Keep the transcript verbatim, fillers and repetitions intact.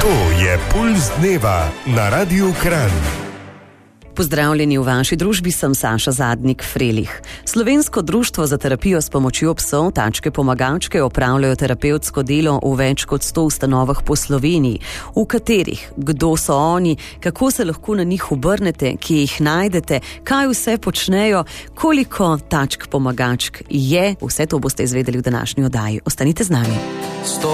To je Pulz dneva na Radiu Kranj. Pozdravljeni v vaši družbi, sem Saša Zadnik-Frelih. Slovensko društvo za terapijo s pomočjo psov, tačke pomagačke, opravljajo terapevtsko delo v več kot sto ustanovah po Sloveniji. V katerih, kdo so oni, kako se lahko na njih obrnete, kje jih najdete, kaj vse počnejo, koliko tačk pomagačk je, vse to boste izvedeli v današnji oddaji. Ostanite z nami.